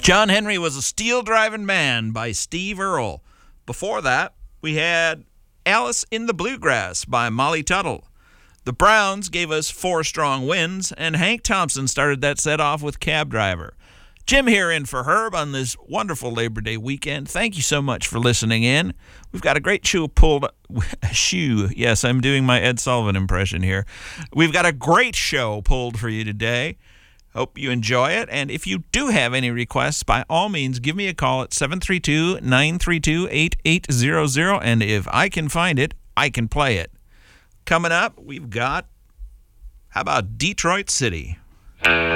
John Henry Was a Steel Driving Man by Steve Earle. Before that, we had Alice in the Bluegrass by Molly Tuttle. The Browns gave us Four Strong Winds, and Hank Thompson started that set off with Cab Driver. Jim here in for Herb on this wonderful Labor Day weekend. Thank you so much for listening in. We've got a great show pulled. Yes, I'm doing my Ed Sullivan impression here. We've got a great show pulled for you today. Hope you enjoy it. And if you do have any requests, by all means, give me a call at 732-932-8800. And if I can find it, I can play it. Coming up, we've got, how about Detroit City?